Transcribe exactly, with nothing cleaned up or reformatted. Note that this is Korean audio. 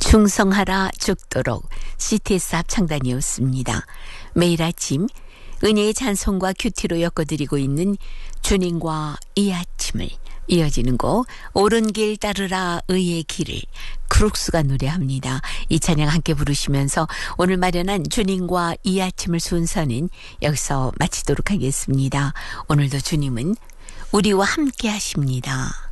충성하라 죽도록 씨티에스 합창단이었습니다. 매일 아침 은혜의 찬송과 큐티로 엮어드리고 있는 주님과 이 아침을 이어지는 곡 옳은 길 따르라 의의 길을 크룩스가 노래합니다. 이 찬양 함께 부르시면서 오늘 마련한 주님과 이 아침을 순서는 여기서 마치도록 하겠습니다. 오늘도 주님은 우리와 함께 하십니다.